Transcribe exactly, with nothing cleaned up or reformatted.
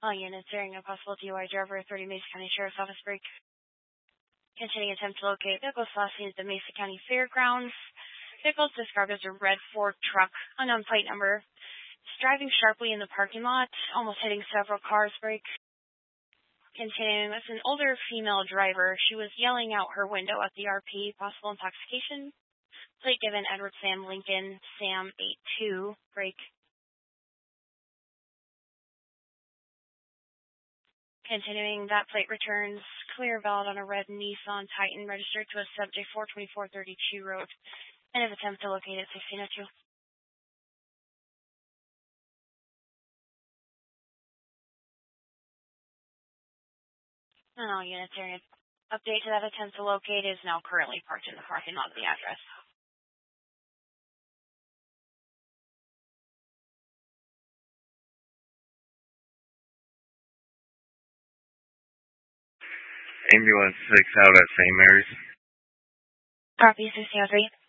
All units during a possible D U I driver, thirty Mesa County Sheriff's Office break. Continuing attempt to locate vehicles last seen at the Mesa County Fairgrounds. Vehicles described as a red Ford truck, unknown plate number. It's driving sharply in the parking lot, almost hitting several cars. Break. Continuing with an older female driver. She was yelling out her window at the R P. Possible intoxication. Plate given Edward Sam Lincoln, Sam eight two. Break. Continuing, that plate returns clear valid on a red Nissan Titan registered to a subject four twenty-four thirty-two road. End of attempt to locate at sixteen oh two. And all units are in update to that attempt to locate is now currently parked in the parking lot of the address. Ambulance six out at Saint Mary's. Copy, sixteen oh three.